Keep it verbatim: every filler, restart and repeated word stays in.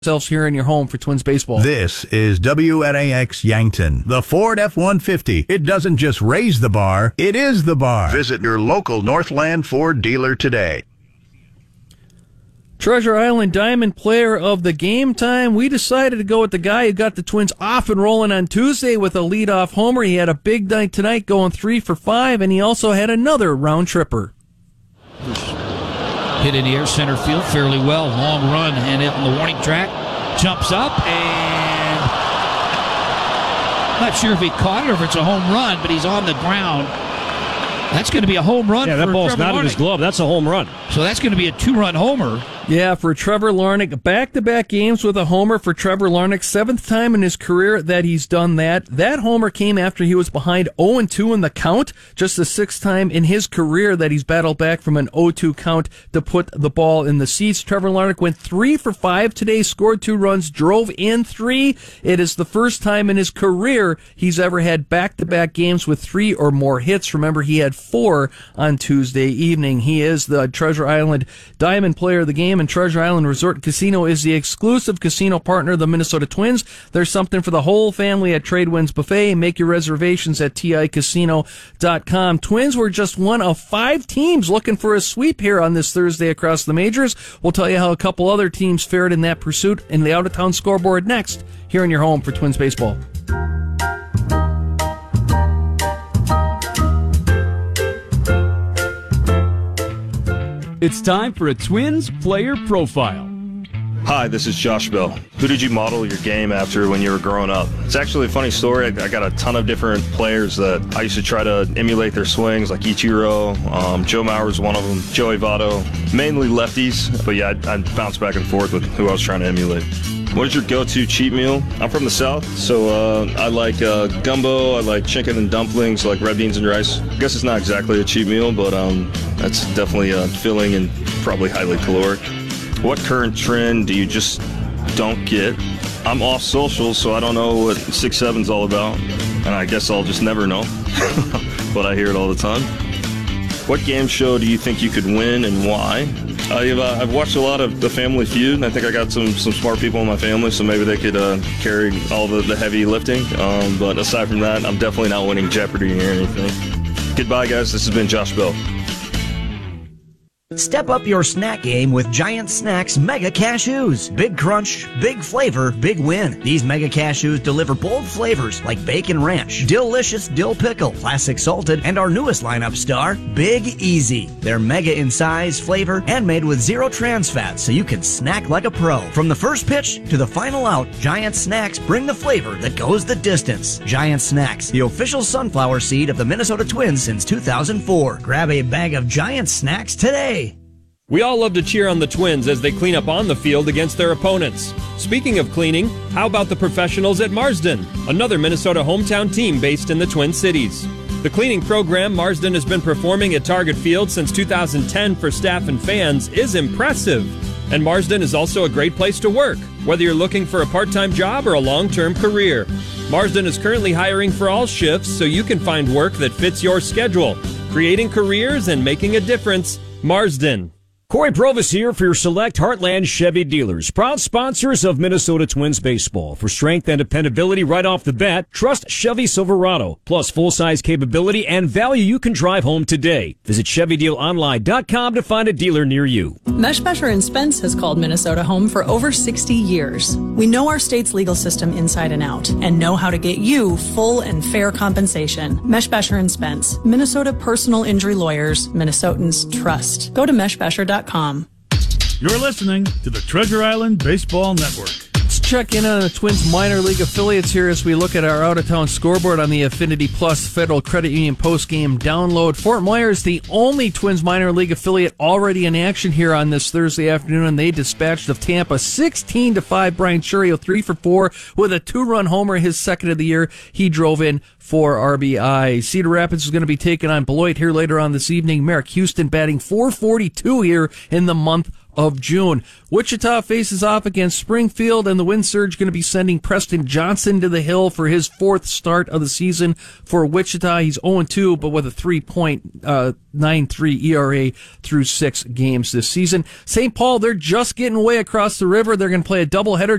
Yourselves here in your home for Twins baseball. This is W N A X Yankton, the Ford F one fifty. It doesn't just raise the bar, it is the bar. Visit your local Northland Ford dealer today. Treasure Island Diamond Player of the Game time. We decided to go with the guy who got the Twins off and rolling on Tuesday with a leadoff homer. He had a big night tonight going three for five, and he also had another round tripper. Hit in the air center field fairly well. Long run and it on the warning track. Jumps up and not sure if he caught it or if it's a home run, but he's on the ground. That's going to be a home run. Yeah, that for ball's Trevor not in his Larnach. glove. That's a home run. So that's going to be a two-run homer. Yeah, for Trevor Larnach. Back-to-back games with a homer for Trevor Larnach. Seventh time in his career that he's done that. That homer came after he was behind oh and two in the count. Just the sixth time in his career that he's battled back from an oh two count to put the ball in the seats. Trevor Larnach went three for five today, scored two runs, drove in three. It is the first time in his career he's ever had back-to-back games with three or more hits. Remember, he had four on Tuesday evening. He is the Treasure Island Diamond Player of the Game, and Treasure Island Resort Casino is the exclusive casino partner of the Minnesota Twins. There's something for the whole family at Tradewinds Buffet. Make your reservations at T I casino dot com. Twins were just one of five teams looking for a sweep here on this Thursday across the majors. We'll tell you how a couple other teams fared in that pursuit in the out-of-town scoreboard next, here in your home for Twins baseball. It's time for a Twins player profile. Hi, this is Josh Bell. Who did you model your game after when you were growing up? It's actually a funny story. I, I got a ton of different players that I used to try to emulate their swings, like Ichiro, um, Joe Mauer's one of them, Joey Votto, mainly lefties. But yeah, I, I bounce back and forth with who I was trying to emulate. What is your go-to cheat meal? I'm from the South, so uh, I like uh, gumbo, I like chicken and dumplings, I like red beans and rice. I guess it's not exactly a cheat meal, but um, that's definitely uh, filling and probably highly caloric. What current trend do you just don't get? I'm off social, so I don't know what six seven's all about, and I guess I'll just never know, but I hear it all the time. What game show do you think you could win and why? I've, uh, I've watched a lot of The Family Feud, and I think I got some, some smart people in my family, so maybe they could uh, carry all the, the heavy lifting. Um, but aside from that, I'm definitely not winning Jeopardy or anything. Goodbye, guys. This has been Josh Bell. Step up your snack game with Giant Snacks Mega Cashews. Big crunch, big flavor, big win. These Mega Cashews deliver bold flavors like bacon ranch, delicious dill pickle, classic salted, and our newest lineup star, Big Easy. They're mega in size, flavor, and made with zero trans fats, so you can snack like a pro. From the first pitch to the final out, Giant Snacks bring the flavor that goes the distance. Giant Snacks, the official sunflower seed of the Minnesota Twins since two thousand four. Grab a bag of Giant Snacks today. We all love to cheer on the Twins as they clean up on the field against their opponents. Speaking of cleaning, how about the professionals at Marsden, another Minnesota hometown team based in the Twin Cities? The cleaning program Marsden has been performing at Target Field since two thousand ten for staff and fans is impressive. And Marsden is also a great place to work, whether you're looking for a part-time job or a long-term career. Marsden is currently hiring for all shifts so you can find work that fits your schedule. Creating careers and making a difference. Marsden. Corey Provis here for your select Heartland Chevy dealers, proud sponsors of Minnesota Twins baseball. For strength and dependability right off the bat, trust Chevy Silverado. Plus full-size capability and value you can drive home today. Visit Chevy Deal Online dot com to find a dealer near you. Meshbesher and Spence has called Minnesota home for over sixty years. We know our state's legal system inside and out and know how to get you full and fair compensation. Meshbesher and Spence, Minnesota personal injury lawyers, Minnesotans trust. Go to meshbesher dot com. You're listening to the Treasure Island Baseball Network. Let's check in on the Twins minor league affiliates here as we look at our out-of-town scoreboard on the Affinity Plus Federal Credit Union post-game download. Fort Myers, the only Twins minor league affiliate already in action here on this Thursday afternoon, and they dispatched of Tampa sixteen to five. Brian Churio three for four with a two-run homer, his second of the year. He drove in four R B I. Cedar Rapids is going to be taking on Beloit here later on this evening. Merrick Houston batting four forty-two here in the month of June. Wichita faces off against Springfield, and the Wind Surge going to be sending Preston Johnson to the hill for his fourth start of the season for Wichita. He's oh and two, but with a three point nine three E R A through six games this season. Saint Paul, they're just getting way across the river. They're going to play a doubleheader